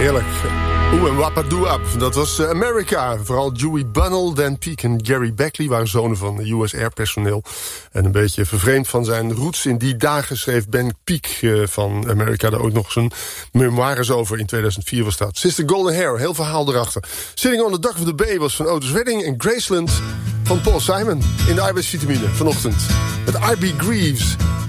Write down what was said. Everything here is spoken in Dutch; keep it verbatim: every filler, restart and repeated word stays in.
Heerlijk. Oeh, en Wapadoop, dat was uh, America. Vooral Dewey Bunnell, Dan Peake en Gary Beckley waren zonen van U S Air personeel. En een beetje vervreemd van zijn roots in die dagen schreef Ben Peake uh, van America daar ook nog zijn memoires over. In tweeduizend vier was dat. Sister Golden Hair, heel verhaal erachter. Sitting on the Dock of the Bay was van Otis Redding en Graceland van Paul Simon in de I B S Vitamine vanochtend. Met I B Greaves.